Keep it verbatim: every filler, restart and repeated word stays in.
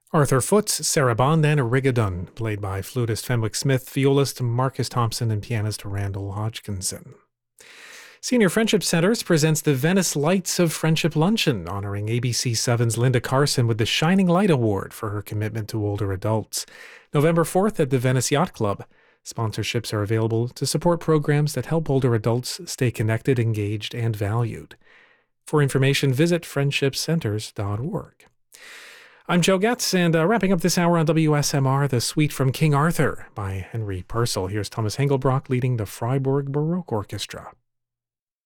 Arthur Foots, Sarabande, and Rigodon, played by flutist Fenwick Smith, violist Marcus Thompson, and pianist Randall Hodgkinson. Senior Friendship Centers presents the Venice Lights of Friendship Luncheon, honoring A B C seven's Linda Carson with the Shining Light Award for her commitment to older adults. November fourth at the Venice Yacht Club. Sponsorships are available to support programs that help older adults stay connected, engaged, and valued. For information, visit friendship centers dot org. I'm Joe Getz, and uh, wrapping up this hour on W S M R, the Suite from King Arthur by Henry Purcell. Here's Thomas Engelbrock leading the Freiburg Baroque Orchestra.